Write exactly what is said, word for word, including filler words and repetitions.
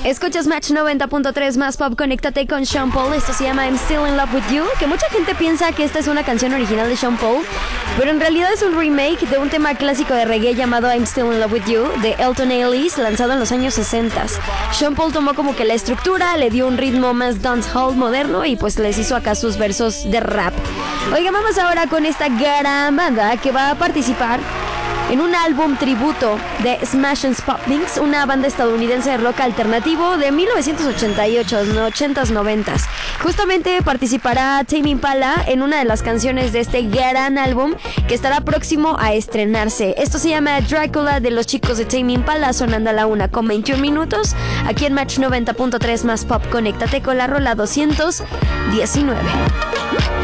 Escuchas Match noventa punto tres más pop, conéctate con Sean Paul. Esto se llama I'm Still in Love with You, que mucha gente piensa que esta es una canción original de Sean Paul, pero en realidad es un remake de un tema clásico de reggae llamado I'm Still in Love with You de Elton Ellis, lanzado en los años sesenta. Sean Paul tomó como que la estructura, le dio un ritmo más dancehall moderno y pues les hizo acá sus versos de rap. Oiga, vamos ahora con esta gran banda que va a participar en un álbum tributo de Smash and Pumpkins, una banda estadounidense de rock alternativo de mil novecientos ochenta y ocho, ochentas, noventas. Justamente participará Tame Impala en una de las canciones de este gran álbum que estará próximo a estrenarse. Esto se llama Dracula, de los chicos de Tame Impala, sonando a la una con veintiún minutos. Aquí en Match noventa punto tres más pop, conéctate con la rola doscientos diecinueve.